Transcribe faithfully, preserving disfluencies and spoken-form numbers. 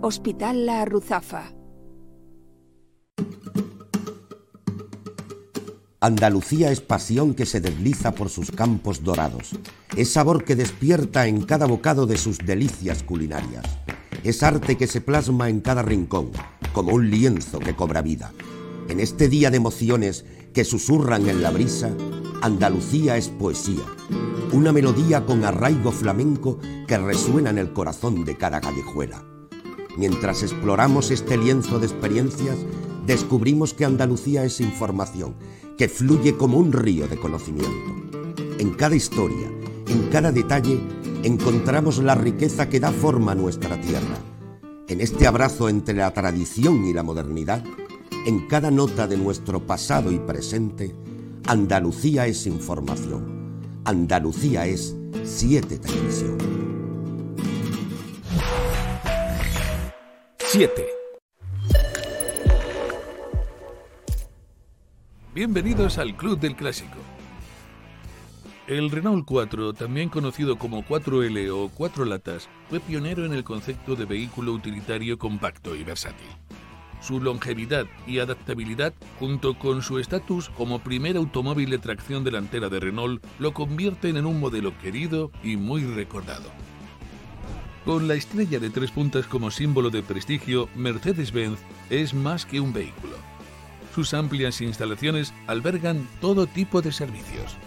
Hospital La Ruzafa. Andalucía es pasión que se desliza por sus campos dorados. Es sabor que despierta en cada bocado de sus delicias culinarias. Es arte que se plasma en cada rincón, como un lienzo que cobra vida. En este día de emociones que susurran en la brisa, Andalucía es poesía. Una melodía con arraigo flamenco que resuena en el corazón de cada callejuela. Mientras exploramos este lienzo de experiencias, descubrimos que Andalucía es información, que fluye como un río de conocimiento. En cada historia, en cada detalle, encontramos la riqueza que da forma a nuestra tierra. En este abrazo entre la tradición y la modernidad, en cada nota de nuestro pasado y presente, Andalucía es información. Andalucía es siete Televisión. siete. Bienvenidos al Club del Clásico. El Renault cuatro, también conocido como cuatro L o cuatro latas, fue pionero en el concepto de vehículo utilitario compacto y versátil. Su longevidad y adaptabilidad, junto con su estatus como primer automóvil de tracción delantera de Renault, lo convierten en un modelo querido y muy recordado. Con la estrella de tres puntas como símbolo de prestigio, Mercedes-Benz es más que un vehículo. Sus amplias instalaciones albergan todo tipo de servicios,